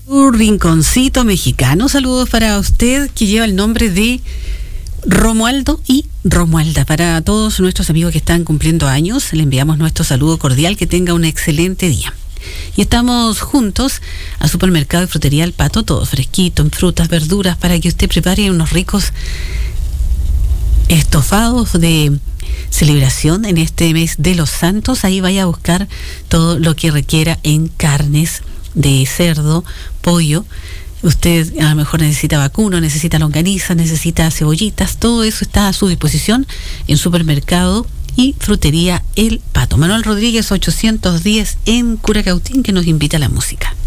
Un rinconcito mexicano. Saludos para usted que lleva el nombre de Romualdo y Romualda. Para todos nuestros amigos que están cumpliendo años, le enviamos nuestro saludo cordial. Que tenga un excelente día. Y estamos juntos a Supermercado y Frutería El Pato, todo fresquito, en frutas, verduras, para que usted prepare unos ricos estofados de celebración en este mes de los santos. Ahí vaya a buscar todo lo que requiera en carnes de cerdo, pollo. Usted a lo mejor necesita vacuno, necesita longaniza, necesita cebollitas, todo eso está a su disposición en Supermercado y Frutería El Pato. Manuel Rodríguez 810 en Curacautín, que nos invita a la música.